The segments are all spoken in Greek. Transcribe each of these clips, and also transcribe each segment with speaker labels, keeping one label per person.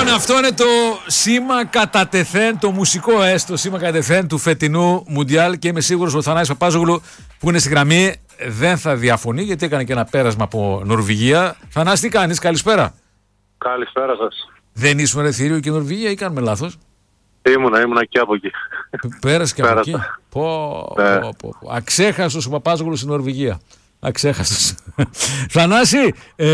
Speaker 1: Λοιπόν, αυτό είναι το σήμα κατατεθέν, το μουσικό έστω σήμα κατατεθέν του φετινού Μουντιάλ και είμαι σίγουρος ότι ο Θανάσης Παπάζογλου που είναι στη γραμμή δεν θα διαφωνεί γιατί έκανε και ένα πέρασμα από Νορβηγία. Θανάση, τι κάνεις, καλησπέρα.
Speaker 2: Καλησπέρα σας.
Speaker 1: Δεν ήσουν ρε θηρίο και Νορβηγία ή κάνουμε λάθος?
Speaker 2: Ήμουνα και από εκεί.
Speaker 1: Πέρασε και από εκεί. Αξέχαστος ο Παπάζογλου στην Νορβηγία. Αξέχαστος. Θανάση,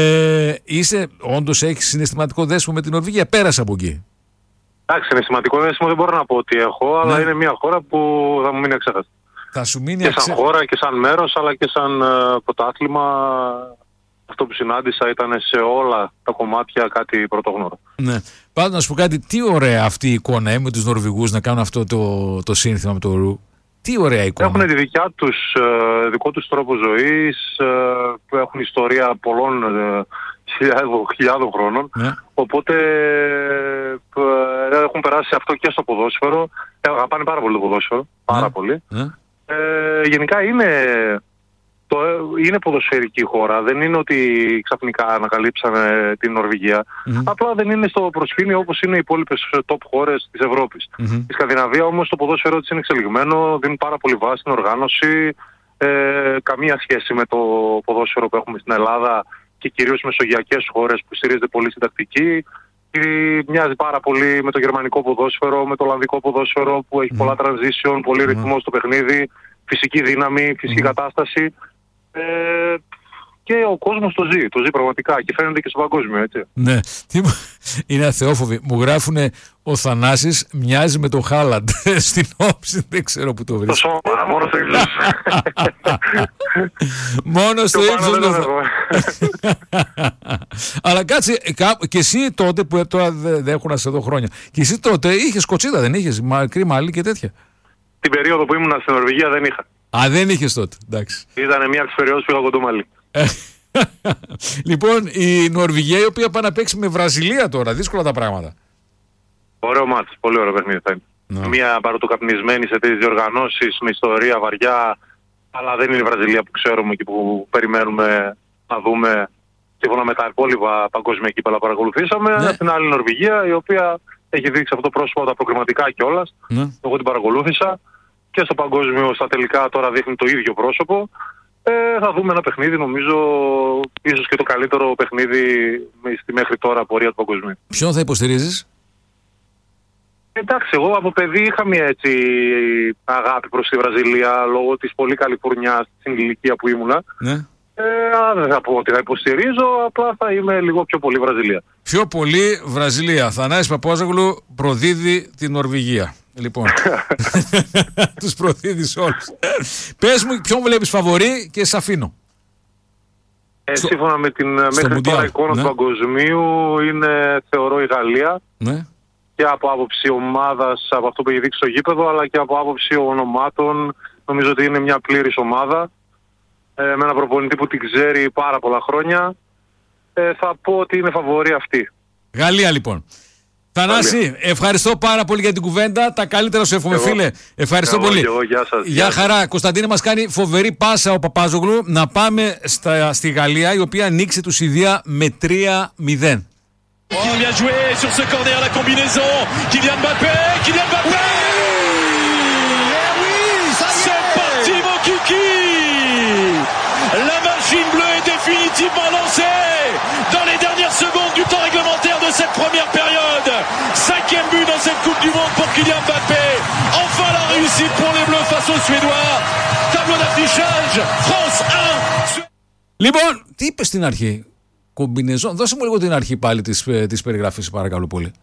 Speaker 1: όντως έχεις συναισθηματικό δέσιμο με την Νορβηγία? Πέρασε από εκεί.
Speaker 2: Εντάξει, συναισθηματικό δέσιμο δεν μπορώ να πω ότι έχω, αλλά είναι μια χώρα που θα μου μείνει αξέχαστη.
Speaker 1: Θα σου μείνει
Speaker 2: και σαν χώρα και σαν μέρος, αλλά και σαν πρωτάθλημα. Αυτό που συνάντησα ήταν σε όλα τα κομμάτια κάτι πρωτόγνωρο.
Speaker 1: Ναι. Πάντως να σου πω κάτι, τι ωραία αυτή η εικόνα με τους Νορβηγούς να κάνουν αυτό το σύνθημα με το ρου. Τι ωραία εικόνα.
Speaker 2: Έχουν τη δικό τους τρόπο ζωής, που έχουν ιστορία πολλών χιλιάδων χρόνων. Ναι. Οπότε έχουν περάσει αυτό και στο ποδόσφαιρο. Αγαπάνε πάρα πολύ το ποδόσφαιρο. Πάρα πολύ. Ναι. Γενικά είναι ποδοσφαιρική χώρα. Δεν είναι ότι ξαφνικά ανακαλύψανε την Νορβηγία. Απλά δεν είναι στο προσκήνιο όπως είναι οι υπόλοιπες top χώρες της Ευρώπης. Η Σκανδιναβία όμως το ποδόσφαιρο της είναι εξελιγμένο, δίνει πάρα πολύ βάση στην οργάνωση. Καμία σχέση με το ποδόσφαιρο που έχουμε στην Ελλάδα και κυρίως στις μεσογειακές χώρες που στηρίζεται πολύ στην τακτική. Μοιάζει πάρα πολύ με το γερμανικό ποδόσφαιρο, με το ολλανδικό ποδόσφαιρο που έχει πολλά transition, πολύ ρυθμό στο παιχνίδι, φυσική δύναμη, φυσική κατάσταση. Και ο κόσμος το ζει πραγματικά και φαίνεται και στο παγκόσμιο, έτσι.
Speaker 1: Ναι, είναι αθεόφοβοι. Μου γράφουνε ο Θανάσης μοιάζει με το Χάλαντ στην όψη, δεν ξέρω που το βρίσκει.
Speaker 2: Το σώμα, μόνο στο ύψος.
Speaker 1: Μόνο στο ύψος. Αλλά κάτσε, και εσύ τότε, που τώρα δεν έχω να σε δω χρόνια, και εσύ τότε είχες κοτσίδα, δεν είχες μακρύ μαλλί και τέτοια?
Speaker 2: Την περίοδο που ήμουν στην Νορβηγία δεν είχα.
Speaker 1: Α, δεν είχες τότε, εντάξει.
Speaker 2: Ήταν μια από τις περιόδους που είχα κοντό μαλλί.
Speaker 1: Λοιπόν, η Νορβηγία η οποία πάει να παίξει με Βραζιλία τώρα, δύσκολα τα πράγματα.
Speaker 2: Ωραίο μάτς, πολύ ωραίο παιχνίδι θα είναι. Μια παροτοκαπνισμένη σε τέτοιες διοργανώσεις με ιστορία βαριά, αλλά δεν είναι η Βραζιλία που ξέρουμε και που περιμένουμε να δούμε σύμφωνα με τα υπόλοιπα παγκόσμια κύπελλα που παρακολουθήσαμε. Ναι. Την άλλη Νορβηγία, η οποία έχει δείξει αυτό το πρόσωπο τα προκριματικά κιόλας. Ναι. Εγώ την παρακολούθησα και στο παγκόσμιο στα τελικά τώρα δείχνει το ίδιο πρόσωπο. Θα δούμε ένα παιχνίδι, νομίζω, ίσως και το καλύτερο παιχνίδι στη μέχρι τώρα πορεία του παγκοσμίου.
Speaker 1: Ποιον θα υποστηρίζεις?
Speaker 2: Εντάξει, εγώ από παιδί είχα μια έτσι αγάπη προς τη Βραζιλία λόγω της πολύ καλή φουρνιάς στην ηλικία που ήμουνα. Ναι. Δεν θα πω ότι θα υποστηρίζω, απλά θα είμαι λίγο πιο πολύ Βραζιλία.
Speaker 1: Πιο πολύ Βραζιλία. Θανάσης Παπάζογλου προδίδει την Νορβηγία. Λοιπόν, τους προδίδεις όλους. Πες μου ποιον βλέπεις φαβορί και σε αφήνω.
Speaker 2: Σύμφωνα με την μέχρι τώρα εικόνα του παγκοσμίου είναι θεωρώ η Γαλλία. Ναι. Και από άποψη ομάδας, από αυτό που έχει δείξει στο γήπεδο, αλλά και από άποψη ονομάτων, νομίζω ότι είναι μια πλήρης ομάδα. Με έναν προπονητή που την ξέρει πάρα πολλά χρόνια. Θα πω ότι είναι φαβορί αυτή.
Speaker 1: Γαλλία λοιπόν. Θανάση, ευχαριστώ πάρα πολύ για την κουβέντα. Τα καλύτερα σου εύχομαι, φίλε. Ευχαριστώ πολύ.
Speaker 2: Γεια σας.
Speaker 1: Γεια χαρά. Κωνσταντίνε, μας κάνει φοβερή πάσα ο Παπάζογλου. Να πάμε στη Γαλλία, η οποία νίκησε του Ιδία με 3-0.
Speaker 3: Oh, bien joué sur ce corner, la combinaison. Kylian Mbappé, Kylian Mbappé. C'est parti, mon kiki. La machine bleue est définitivement lancée dans les dernières secondes du temps réglementaire de cette première période. 5e but dans cette Coupe du Monde pour Kylian Mbappé. Enfin la réussite pour les Bleus face aux Suédois. Tableau d'affichage, France 1.
Speaker 1: Λοιπόν, τι είπες στην αρχή? Κομπινεζόν. Δώσε μου λίγο την αρχή πάλι της περιγραφής, παρακαλώ πολύ.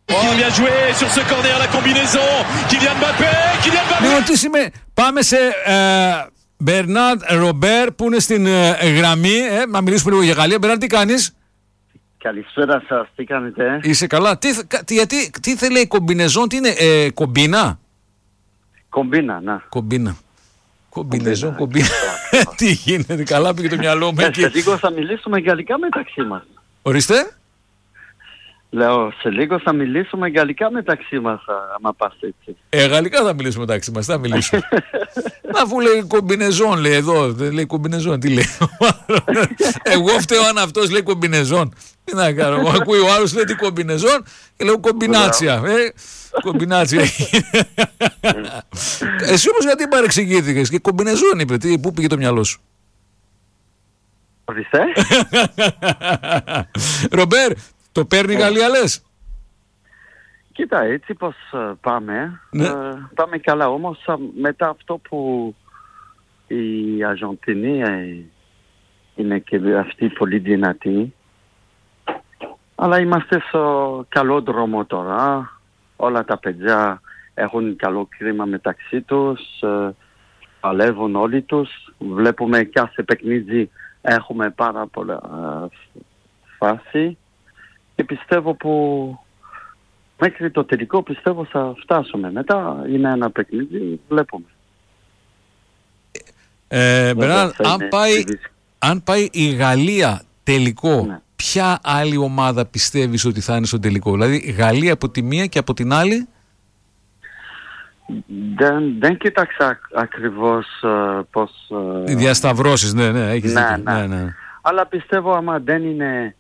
Speaker 1: Λοιπόν, τι σημαίνει? Πάμε σε Μπερνάρντ Ρομπέρ που είναι στην γραμμή. Να μιλήσουμε λίγο για Γαλλία. Μπερνάρντ, τι κάνεις?
Speaker 4: Καλησπέρα σας, τι κάνετε?
Speaker 1: Είσαι καλά? Τι θέλει η κομπινεζόν, τι είναι, κομπίνα?
Speaker 4: Κομπίνα, να.
Speaker 1: Κομπίνα. Κομπινεζόν, κομπίνα. Τι γίνεται, καλά πήγε το μυαλό μου.
Speaker 4: Σε λίγο θα μιλήσουμε γαλλικά μεταξύ μας.
Speaker 1: Ορίστε.
Speaker 4: Λέω, σε λίγο θα μιλήσουμε γαλλικά μεταξύ μας, άμα πας έτσι.
Speaker 1: Γαλλικά θα μιλήσουμε μεταξύ μας, θα μιλήσουμε. Αφού λέει κομπινεζόν, λέει εδώ, δεν λέει κομπινεζόν, τι λέει. Εγώ φταίω αν αυτός λέει κομπινεζόν. Τι να κάνω, ακούει ο άλλος λέει τι κομπινεζόν και λέω κομπινάτσια. Κομπινάτσια. Εσύ όμως γιατί παρεξηγήθηκες και κομπινεζόν είπε, πού πήγε το μυαλό σου.
Speaker 4: Ορίστε.
Speaker 1: Ρομπέρ, το παίρνει η Γαλλία λες?
Speaker 4: Κοίτα, έτσι πως πάμε,
Speaker 1: Ναι.
Speaker 4: πάμε καλά. Όμως μετά αυτό που η Αργεντινή είναι και αυτή πολύ δυνατή, αλλά είμαστε στο καλό δρόμο τώρα. Όλα τα παιδιά έχουν καλό κλίμα μεταξύ τους, παλεύουν όλοι τους. Βλέπουμε κάθε παιχνίδι έχουμε πάρα πολλά φάση και πιστεύω που μέχρι το τελικό πιστεύω θα φτάσουμε. Μετά είναι ένα παιχνίδι, βλέπουμε.
Speaker 1: Μπερνάρ, αν πάει η Γαλλία τελικό,
Speaker 4: Ναι.
Speaker 1: ποια άλλη ομάδα πιστεύεις ότι θα είναι στο τελικό? Δηλαδή η Γαλλία από τη μία και από την άλλη?
Speaker 4: Δεν κοίταξα ακριβώς πώς...
Speaker 1: Οι διασταυρώσεις, ναι, έχεις δίκιο. Ναι.
Speaker 4: Αλλά πιστεύω άμα δεν είναι...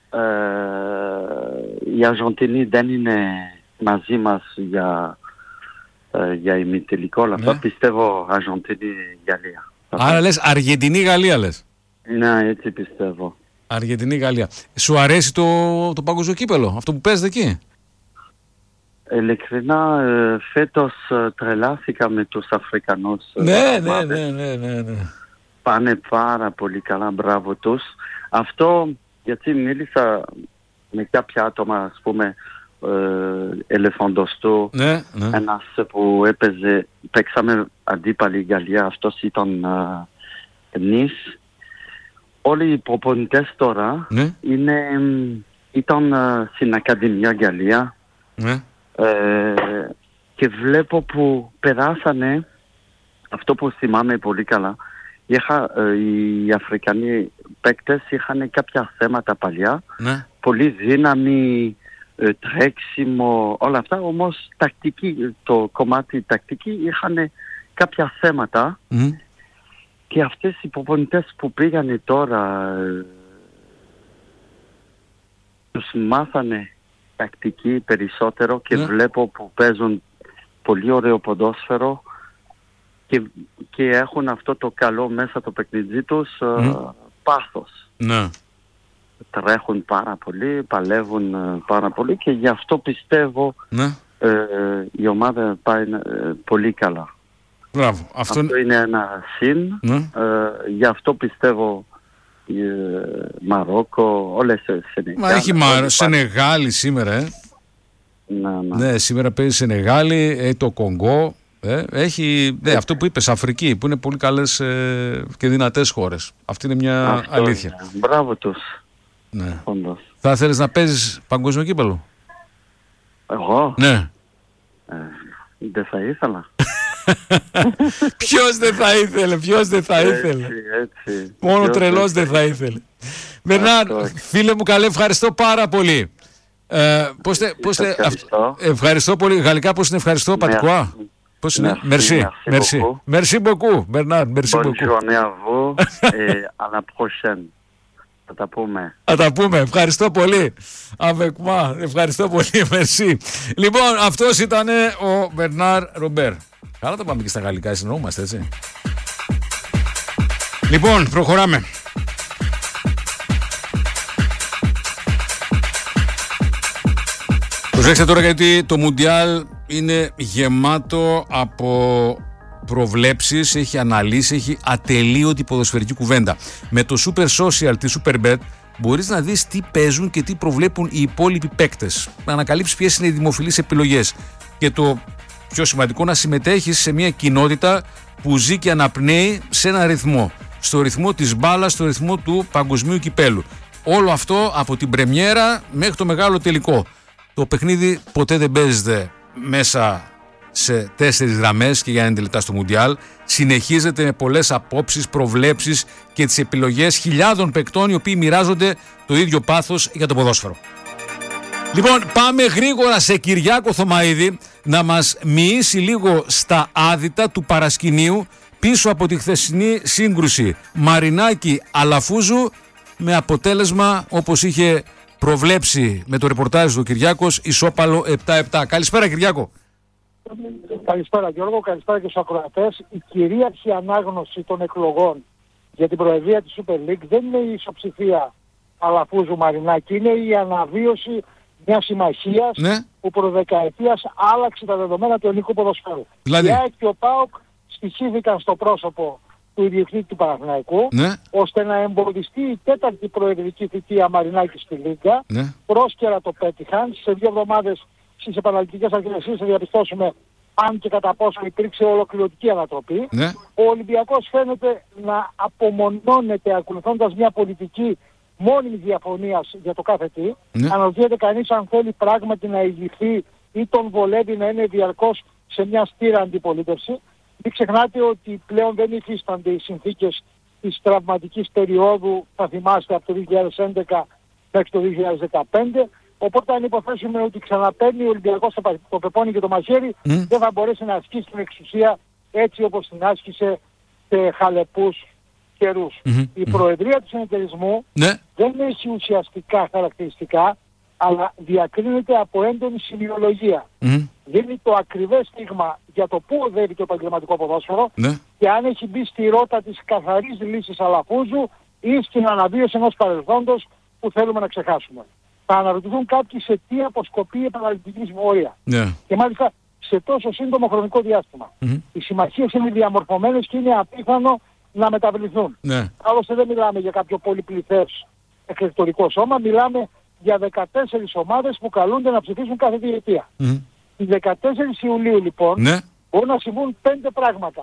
Speaker 4: η Αργεντινή δεν είναι μαζί μας για ημιτελικό, αλλά
Speaker 1: Ναι.
Speaker 4: πιστεύω Αργεντινή-Γαλλία.
Speaker 1: Άρα λες Αργεντινή-Γαλλία λες.
Speaker 4: Ναι, έτσι πιστεύω.
Speaker 1: Αργεντινή-Γαλλία. Σου αρέσει το παγκόσμιο κύπελο, αυτό που παίζετε εκεί?
Speaker 4: Ειλικρινά, φέτος τρελάθηκα με τους Αφρικανούς.
Speaker 1: Ναι.
Speaker 4: Πάνε πάρα πολύ καλά, μπράβο τους. Αυτό γιατί μίλησα με κάποια άτομα, ας πούμε, Ελεφαντοστό,
Speaker 1: Ναι.
Speaker 4: ένας που παίξαμε αντίπαλη Γαλλία, αυτός ήταν Νις. Όλοι οι προπονητές τώρα
Speaker 1: Ναι.
Speaker 4: ήταν στην Ακαδημία Γαλλία.
Speaker 1: Ναι.
Speaker 4: Και βλέπω που περάσανε αυτό που θυμάμαι πολύ καλά. Οι Αφρικανοί παίκτες είχαν κάποια θέματα παλιά,
Speaker 1: Ναι.
Speaker 4: πολύ δύναμη, τρέξιμο, όλα αυτά, όμως το κομμάτι τακτική είχαν κάποια θέματα και αυτές οι προπονητές που πήγανε τώρα τους μάθανε τακτική περισσότερο και βλέπω που παίζουν πολύ ωραίο ποδόσφαιρο και έχουν αυτό το καλό μέσα το παιχνίδι τους, πάθος.
Speaker 1: Ναι.
Speaker 4: Τρέχουν πάρα πολύ, παλεύουν πάρα πολύ και γι' αυτό πιστεύω η ομάδα πάει πολύ καλά.
Speaker 1: Μπράβο.
Speaker 4: Αυτό είναι ένα συν.
Speaker 1: Ναι.
Speaker 4: Γι' αυτό πιστεύω Μαρόκο, όλες Σενεγάλη.
Speaker 1: Μα έχει Σενεγάλη σήμερα, Ναι, σήμερα παίζει Σενεγάλη, το Κονγκό. Έχει αυτό που είπες, Αφρική, που είναι πολύ καλές και δυνατές χώρες. Αυτή είναι μια αλήθεια.
Speaker 4: Είναι. Μπράβο τους.
Speaker 1: Ναι.
Speaker 4: Όντως.
Speaker 1: Θα θέλεις να παίζεις παγκόσμιο κύπελλο?
Speaker 4: Εγώ?
Speaker 1: Ναι.
Speaker 4: Δεν θα ήθελα.
Speaker 1: Ποιος δεν θα ήθελε,
Speaker 4: Έτσι.
Speaker 1: Μόνο τρελός δεν θα ήθελε. Μπερνάρ, φίλε μου καλέ, ευχαριστώ πάρα πολύ. Ευχαριστώ πολύ. Γαλλικά πώς είναι ευχαριστώ, πατικουά? Πώς είναι? Merci beaucoup, Bernard. Merci beaucoup.
Speaker 4: Bonne journée à vous et à la prochaine.
Speaker 1: Θα τα πούμε. Ευχαριστώ πολύ. Ευχαριστώ πολύ. Merci. Λοιπόν, αυτός ήταν ο Μπερνάρ Ρομπέρ. Καλά τα πάμε και στα γαλλικά, συνεννοούμαστε, έτσι. Λοιπόν, προχωράμε. Προσέξτε τώρα, γιατί το Μουντιάλ είναι γεμάτο από προβλέψεις, έχει αναλύσει, έχει ατελείωτη ποδοσφαιρική κουβέντα. Με το Super Social της Superbet μπορείς να δεις τι παίζουν και τι προβλέπουν οι υπόλοιποι παίκτες. Να ανακαλύψεις ποιες είναι οι δημοφιλείς επιλογές. Και το πιο σημαντικό, να συμμετέχεις σε μια κοινότητα που ζει και αναπνέει σε ένα ρυθμό. Στο ρυθμό της μπάλας, στο ρυθμό του παγκοσμίου κυπέλου. Όλο αυτό από την πρεμιέρα μέχρι το μεγάλο τελικό. Το παιχνίδι ποτέ δεν παίζεται μέσα σε 4 γραμμές και για να είναι τελικά στο Μουντιάλ. Συνεχίζεται με πολλές απόψεις, προβλέψεις και τις επιλογές χιλιάδων παικτών οι οποίοι μοιράζονται το ίδιο πάθος για το ποδόσφαιρο. Λοιπόν, πάμε γρήγορα σε Κυριάκο Θωμαίδη να μας μοιήσει λίγο στα άδυτα του παρασκηνίου πίσω από τη χθεσινή σύγκρουση Μαρινάκη-Αλαφούζου, με αποτέλεσμα, όπως είχε προβλέψει με το ρεπορτάζ του Κυριάκος, ισόπαλο 7-7. Καλησπέρα, Κυριάκο.
Speaker 5: Καλησπέρα, Γιώργο, καλησπέρα και στους ακροατές. Η κυρίαρχη ανάγνωση των εκλογών για την προεδρία της Super League δεν είναι η ισοψηφία Αλαφούζου Μαρινάκη, είναι η αναβίωση μιας συμμαχίας, ναι, που προδεκαετίας άλλαξε τα δεδομένα του ελληνικού ποδοσφαίρου. Δηλαδή, η ΑΕΚ και ο ΠΑΟΚ στοιχήθηκαν στο πρόσωπο του ιδιοκτήτη του Παναθηναϊκού, ναι, ώστε να εμποδιστεί η τέταρτη προεδρική θητεία Μαρινάκη στη Λίγκα. Ναι. Πρόσκαιρα το πέτυχαν. Σε 2 εβδομάδες στις επαναληπτικές αγγελίες θα διαπιστώσουμε αν και κατά πόσο υπήρξε ολοκληρωτική ανατροπή. Ναι. Ο Ολυμπιακός φαίνεται να απομονώνεται ακολουθώντας μια πολιτική μόνιμη διαφωνίας για το κάθε τι. Ναι. Αναρωτιέται κανείς αν θέλει πράγματι να ηγηθεί ή τον βολεύει να είναι διαρκώς σε μια στήρα αντιπολίτευση. Μην ξεχνάτε ότι πλέον δεν υφίστανται οι συνθήκες της τραυματικής περίοδου, θα θυμάστε, από το 2011 μέχρι το 2015. Οπότε αν υποθέσουμε ότι ξαναπαίρνει ο Ολυμπιακός το πεπόνι και το μαχαίρι, δεν θα μπορέσει να ασκήσει την εξουσία έτσι όπως την άσκησε σε χαλεπούς καιρούς. Η προεδρία του συνεταιρισμού δεν έχει ουσιαστικά χαρακτηριστικά, αλλά διακρίνεται από έντονη σημειολογία. Δίνει το ακριβές στίγμα για το πού οδεύει το επαγγελματικό ποδόσφαιρο και αν έχει μπει στη ρότα της καθαρής λύσης Αλαφούζου ή στην αναβίωση ενός παρελθόντος που θέλουμε να ξεχάσουμε. Θα αναρωτηθούν κάποιοι σε τι αποσκοπεί η επαναληπτική συμφωνία. Και μάλιστα σε τόσο σύντομο χρονικό διάστημα. Οι συμμαχίες είναι διαμορφωμένες και είναι απίθανο να μεταβληθούν. Άλλωστε δεν μιλάμε για κάποιο πολυπληθές εκλεκτορικό σώμα, μιλάμε για 14 ομάδες που καλούνται να ψηφίσουν κάθε διετία. Οι 14 Ιουλίου λοιπόν μπορούν να συμβούν 5 πράγματα.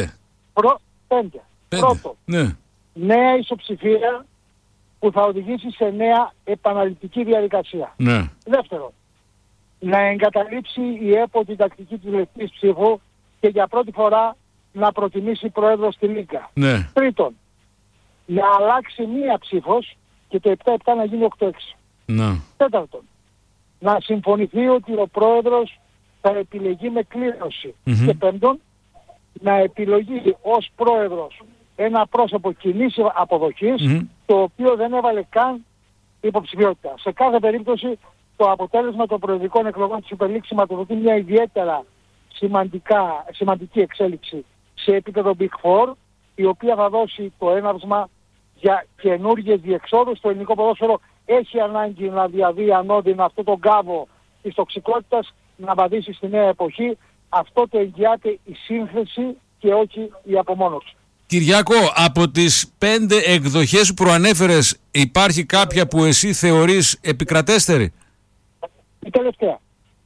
Speaker 5: 5? 5. Πρώτον, νέα ισοψηφία που θα οδηγήσει σε νέα επαναληπτική διαδικασία. Δεύτερον, να εγκαταλείψει η ΕΠΟ την τακτική της λευκής ψήφου και για πρώτη φορά να προτιμήσει πρόεδρο στη Λίγκα. Τρίτον, να αλλάξει μία ψήφος και το 7-7 να γίνει 8-6. Τέταρτον, να συμφωνηθεί ότι ο πρόεδρος θα επιλεγεί με κλήρωση. Και πέμπτον, να επιλογεί ως πρόεδρος ένα πρόσωπο κοινής αποδοχής, το οποίο δεν έβαλε καν υποψηφιότητα. Σε κάθε περίπτωση το αποτέλεσμα των προεδρικών εκλογών της Super League σηματοδοτεί μια ιδιαίτερα σημαντική εξέλιξη σε επίπεδο Big Four, η οποία θα δώσει το έναυσμα για καινούργιες διεξόδους. Το ελληνικό ποδόσφαιρο έχει ανάγκη να διαδεί ανώδυνα αυτό τον κάβο της τοξικότητας, να βαδίσει στη νέα εποχή. Αυτό το εγγυάται η σύνθεση και όχι η απομόνωση.
Speaker 1: Κυριάκο, από τις 5 εκδοχές που προανέφερες, υπάρχει κάποια που εσύ θεωρείς επικρατέστερη?
Speaker 5: Η τελευταία.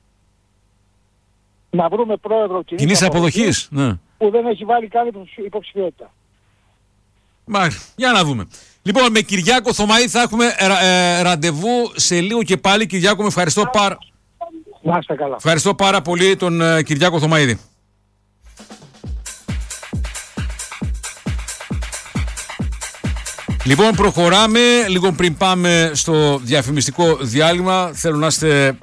Speaker 5: Να βρούμε πρόεδρο
Speaker 1: κοινής αποδοχής,
Speaker 5: που δεν έχει βάλει καν υποψηφιότητα.
Speaker 1: Για να δούμε. Λοιπόν, με Κυριάκο Θωμαίδη θα έχουμε ραντεβού σε λίγο και πάλι. Κυριάκο, με ευχαριστώ
Speaker 5: καλά.
Speaker 1: Ευχαριστώ πάρα πολύ τον Κυριάκο Θωμαίδη. Λοιπόν, προχωράμε. Λίγο πριν πάμε στο διαφημιστικό διάλειμμα, θέλω να είστε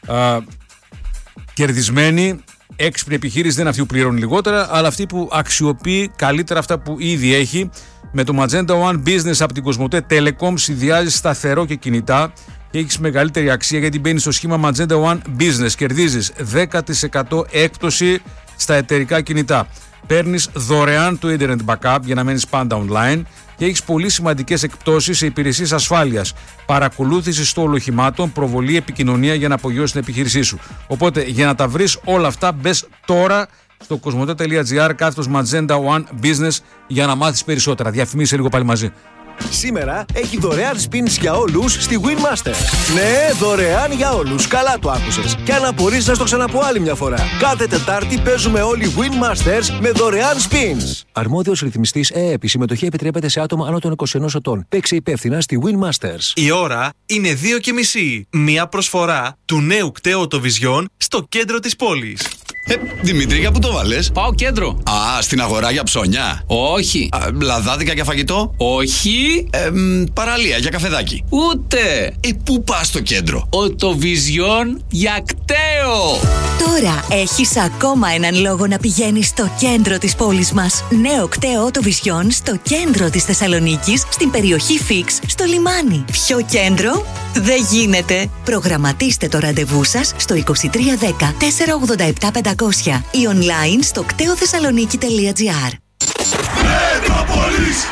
Speaker 1: κερδισμένοι. Έξυπνη επιχείρηση δεν είναι αυτή που πληρώνει λιγότερα, αλλά αυτή που αξιοποιεί καλύτερα αυτά που ήδη έχει. Με το Magenta One Business από την Κοσμοτέ Telecom συνδυάζεις σταθερό και κινητά και έχεις μεγαλύτερη αξία, γιατί μπαίνεις στο σχήμα Magenta One Business. Κερδίζεις 10% έκπτωση στα εταιρικά κινητά. Παίρνεις δωρεάν το Internet Backup για να μένεις πάντα online και έχεις πολύ σημαντικές εκπτώσεις σε υπηρεσίες ασφάλειας, παρακολούθηση στόλου οχημάτων, προβολή, επικοινωνία για να απογειώσεις την επιχείρησή σου. Οπότε για να τα βρεις όλα αυτά, μπες τώρα στο κοσμοτέ.gr/Magenta One Business για να μάθεις περισσότερα. Διαφημίσε λίγο πάλι μαζί.
Speaker 6: Σήμερα έχει δωρεάν spins για όλους στη Winmasters. Ναι, δωρεάν για όλους. Καλά το άκουσες. Και αν απορείς, να στο ξαναπώ άλλη μια φορά. Κάθε Τετάρτη παίζουμε όλοι Winmasters με δωρεάν spins. Αρμόδιος ρυθμιστής ΕΕΠ. Η συμμετοχή επιτρέπεται σε άτομα άνω των 21 ετών. Παίξε υπεύθυνα στη Winmasters.
Speaker 7: Η ώρα είναι 2:30. Μια προσφορά του νέου κταίου Vision στο κέντρο της πόλης. Δημήτρη, για πού το βάλες?
Speaker 8: Πάω κέντρο.
Speaker 7: Α, στην αγορά για ψώνια.
Speaker 8: Όχι.
Speaker 7: Λαδάδικα για φαγητό.
Speaker 8: Όχι.
Speaker 7: Παραλία για καφεδάκι.
Speaker 8: Ούτε.
Speaker 7: Πού πας στο κέντρο?
Speaker 8: Οτοβιζιόν για κταίο.
Speaker 9: Τώρα έχεις ακόμα έναν λόγο να πηγαίνεις στο κέντρο της πόλης μας. Νέο κταίο Οτοβιζιόν στο κέντρο της Θεσσαλονίκης, στην περιοχή Φίξ, στο λιμάνι. Πιο κέντρο δεν γίνεται. Προγραμματίστε το ραντεβού σας στο 2310 487 500 ή online στο κτεοθεσσαλονίκη.gr.
Speaker 6: Μετρόπολης.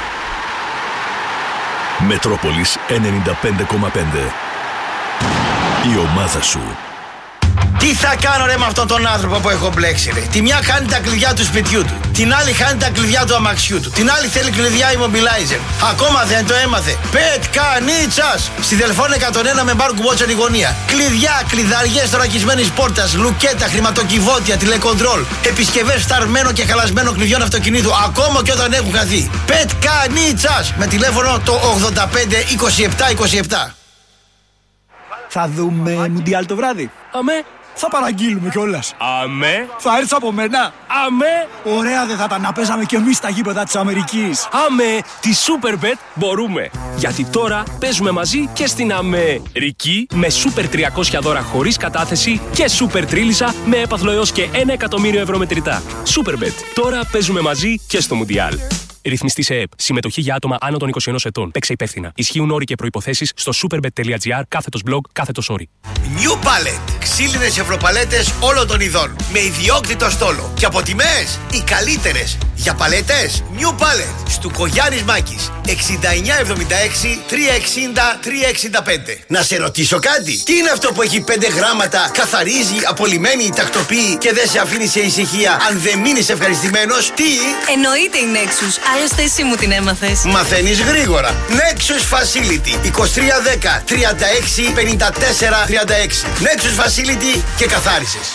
Speaker 6: Μετρόπολης 95,5. Η ομάδα σου.
Speaker 10: Τι θα κάνω ρε με αυτόν τον άνθρωπο που έχω μπλέξει ρε? Τη μια χάνει τα κλειδιά του σπιτιού του, την άλλη χάνει τα κλειδιά του αμαξιού του, την άλλη θέλει κλειδιά immobilizer. Ακόμα δεν το έμαθε. Πετκανίτσας! Στη Δελφών 101 με μπάρκου Watcher η γωνία. Κλειδιά, κλειδαριές θωρακισμένης πόρτας, λουκέτα, χρηματοκιβώτια, τηλεκοντρόλ, επισκευές φταρμένο και χαλασμένο κλειδιών αυτοκινήτου, ακόμα και όταν έχουν χαθεί. Πετκανίτσας! Με τηλέφωνο το 85 27 27.
Speaker 11: Θα δούμε Μουντιάλ το βράδυ.
Speaker 12: Αμέ.
Speaker 11: Θα παραγγείλουμε κιόλας.
Speaker 12: Αμέ.
Speaker 11: Θα έρθεις από μένα.
Speaker 12: Αμέ.
Speaker 11: Ωραία δεν θα ήταν να παίζαμε κι εμείς στα γήπεδα της Αμερικής.
Speaker 12: Αμέ. Τη Superbet μπορούμε. Γιατί τώρα παίζουμε μαζί και στην Αμερική με Super 300 δώρα χωρίς κατάθεση και Super Τρίλισσα με έπαθλο έως και 1 εκατομμύριο ευρώ μετρητά. Superbet. Τώρα παίζουμε μαζί και στο Μουντιάλ. Ρυθμιστή σε ΕΠ. Συμμετοχή για άτομα άνω των 21 ετών. Παίξε υπεύθυνα. Ισχύουν όροι και προϋποθέσεις στο superbet.gr/blog/.
Speaker 10: New Pallet. Ξύλινες ευρωπαλέτες όλων των ειδών. Με ιδιόκτητο στόλο. Και από τιμές οι καλύτερες. Για παλέτες New Pallet. Στου Κογιάννης Μάκης. 6976 360 365. Να σε ρωτήσω κάτι. Τι είναι αυτό που έχει 5 γράμματα, καθαρίζει, απολυμμένει, τακτοποιεί και δεν σε αφήνει σε ησυχία αν δεν μείνεις ευχαριστημένος? Τι?
Speaker 9: Εννοείται η Nexus. Άλλωστε εσύ μου την έμαθες.
Speaker 10: Μαθαίνεις γρήγορα. Nexus Facility 2310 36 54 36. Nexus Facility και καθάρισες.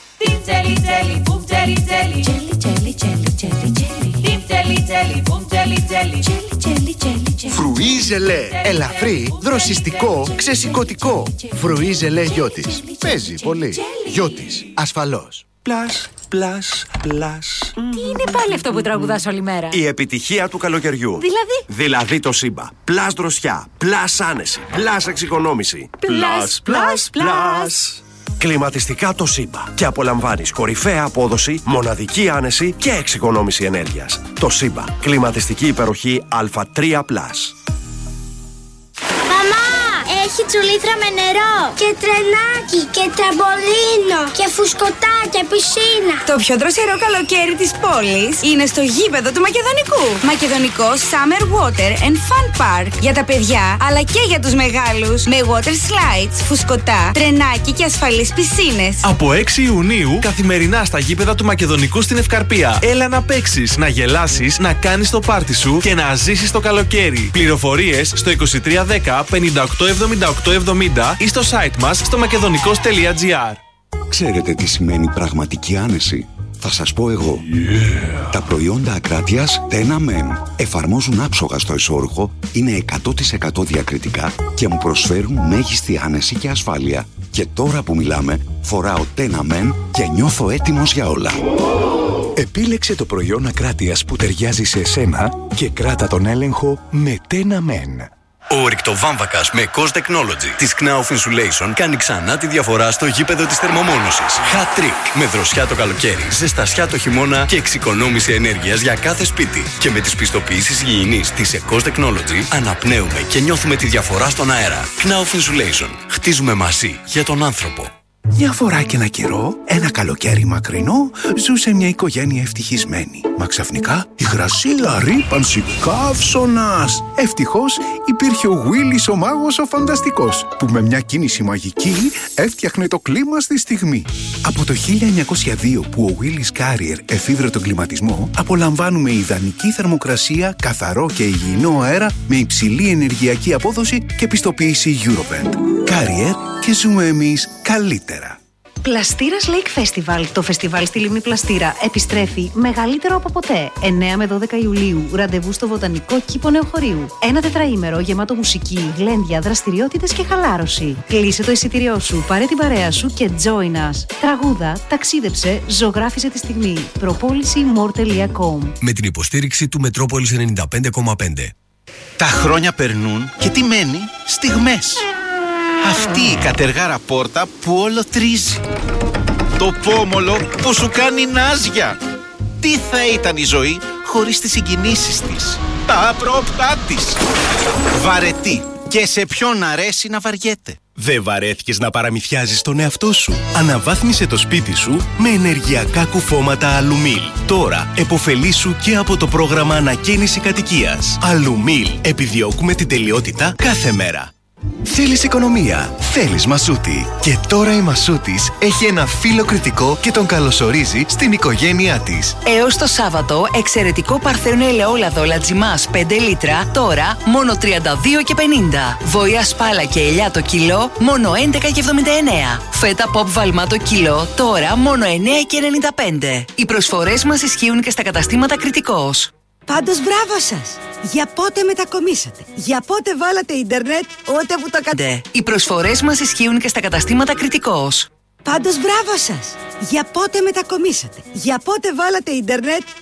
Speaker 13: Φρουί ζελέ. Ελαφρύ, δροσιστικό, ξεσηκωτικό. Φρουί ζελέ Γιώτης. Παίζει πολύ. Γιώτης. Ασφαλώς. Πλάς, πλάς, πλάς.
Speaker 14: Τι είναι πάλι αυτό που τραγουδάς όλη μέρα?
Speaker 15: Η επιτυχία του καλοκαιριού. Δηλαδή το Σύμπα. Πλάς δροσιά, πλάς άνεση, πλάς εξοικονόμηση.
Speaker 14: Πλάς, πλάς, πλάς.
Speaker 15: Κλιματιστικά το Σύμπα. Και απολαμβάνεις κορυφαία απόδοση, μοναδική άνεση και εξοικονόμηση ενέργειας. Το Σύμπα. Κλιματιστική υπεροχή Α3+.
Speaker 16: Έχει τσουλήθρα με νερό και τρενάκι και τραμπολίνο και φουσκωτά και πισίνα.
Speaker 14: Το πιο δροσερό καλοκαίρι της πόλης είναι στο γήπεδο του Μακεδονικού. Μακεδονικό Summer Water and Fun Park. Για τα παιδιά αλλά και για τους μεγάλους. Με water slides, φουσκωτά, τρενάκι και ασφαλείς πισίνες.
Speaker 17: Από 6 Ιουνίου καθημερινά στα γήπεδα του Μακεδονικού στην Ευκαρπία. Έλα να παίξεις, να γελάσεις, να κάνεις το πάρτι σου και να ζήσεις το καλοκαίρι. Πληροφορίες στο 2310 58 7870 ή στο site μας στο makedonικos.gr.
Speaker 18: Ξέρετε τι σημαίνει πραγματική άνεση? Θα σας πω εγώ. Τα προϊόντα Ακράτειας Tena Men εφαρμόζουν άψογα στο εσώρουχο, είναι 100% διακριτικά και μου προσφέρουν μέγιστη άνεση και ασφάλεια. Και τώρα που μιλάμε, φοράω Tena Men και νιώθω έτοιμος για όλα.
Speaker 19: Επίλεξε το προϊόν Ακράτειας που ταιριάζει σε εσένα και κράτα τον έλεγχο με Tena Men.
Speaker 20: Ο ορυκτοβάμβακας με COS Technology της Knauf Insulation κάνει ξανά τη διαφορά στο γήπεδο της θερμομόνωσης. Hat trick με δροσιά το καλοκαίρι, ζεστασιά το χειμώνα και εξοικονόμηση ενέργειας για κάθε σπίτι. Και με τις πιστοποιήσεις υγιεινής της COS Technology αναπνέουμε και νιώθουμε τη διαφορά στον αέρα. Knauf Insulation. Χτίζουμε μαζί για τον άνθρωπο.
Speaker 19: Μια φορά και ένα καιρό, ένα καλοκαίρι μακρινό, ζούσε μια οικογένεια ευτυχισμένη. Μα ξαφνικά υγρασία, ρύπανση, καύσωνας. Ευτυχώς υπήρχε ο Γουίλης ο μάγος ο φανταστικός, που με μια κίνηση μαγική έφτιαχνε το κλίμα στη στιγμή. Από το 1902 που ο Γουίλης Carrier εφήβρε τον κλιματισμό, απολαμβάνουμε ιδανική θερμοκρασία, καθαρό και υγιεινό αέρα με υψηλή ενεργειακή απόδοση και πιστοποίηση Eurovent. Carrier και ζούμε εμείς καλύτερα.
Speaker 21: Πλαστήρας Lake Festival. Το φεστιβάλ στη Λίμνη Πλαστήρα επιστρέφει μεγαλύτερο από ποτέ. 9 με 12 Ιουλίου. Ραντεβού στο Βοτανικό Κήπο Νεοχωρίου. Ένα τετραήμερο γεμάτο μουσική, γλέντια, δραστηριότητες και χαλάρωση. Κλείσε το εισιτήριό σου, πάρε την παρέα σου και join us. Τραγούδα, ταξίδεψε, ζωγράφισε τη στιγμή. Προπόληση more.com.
Speaker 20: Με την υποστήριξη του Μετρόπολης 95,5.
Speaker 22: Τα χρόνια περνούν και τι μένει? Στιγμές. Αυτή η κατεργάρα πόρτα που όλο τρίζει. Το πόμολο που σου κάνει νάζια. Τι θα ήταν η ζωή χωρίς τις συγκινήσεις της, τα απρόπτά της. Βαρετή. Και σε ποιον αρέσει να βαριέται.
Speaker 23: Δεν βαρέθηκες να παραμυθιάζεις τον εαυτό σου? Αναβάθμισε το σπίτι σου με ενεργειακά κουφώματα Αλουμίλ. Τώρα επωφελήσου και από το πρόγραμμα ανακαίνιση κατοικίας. Αλουμίλ. Επιδιώκουμε την τελειότητα κάθε μέρα.
Speaker 24: Θέλεις οικονομία, θέλεις Μασούτη. Και τώρα η Μασούτης έχει ένα φίλο κριτικό και τον καλωσορίζει στην οικογένειά της.
Speaker 9: Έως το Σάββατο, εξαιρετικό παρθένο ελαιόλαδο Λατζιμάς 5 λίτρα, τώρα μόνο 32,50. Βοήα σπάλα και ελιά το κιλό, μόνο 11,79. Φέτα pop βαλμά το κιλό, τώρα μόνο 9,95. Οι προσφορές μας ισχύουν και στα καταστήματα Κριτικός.
Speaker 25: Πάντως μπράβο σας! Για πότε μετακομίσατε? Για πότε βάλατε ίντερνετ? Ούτε που το
Speaker 9: κάνετε. Οι προσφορές μας ισχύουν και στα καταστήματα Κριτικός.
Speaker 25: Πάντως μπράβο σας! Για πότε μετακομίσατε? Για πότε βάλατε ίντερνετ?